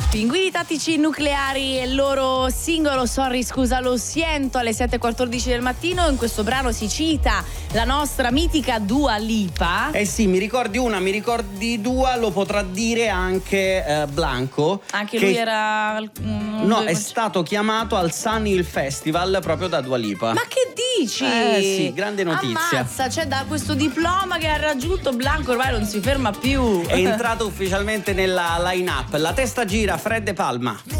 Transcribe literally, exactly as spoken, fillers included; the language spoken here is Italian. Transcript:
Pinguini tattici nucleari e il loro singolo Sorry scusa lo siento alle sette e quattordici del mattino. In questo brano si cita la nostra mitica Dua Lipa. Eh sì, mi ricordi una, mi ricordi Dua, lo potrà dire anche eh, Blanco. Anche che... lui era um, No, è stato chiamato al Sun Hill Festival proprio da Dua Lipa. Ma che dici? Eh sì, grande notizia. Ammazza, c'è da questo diploma che ha raggiunto Blanco, ormai non si ferma più. È entrato ufficialmente nella line-up. La testa gira, Fred De Palma.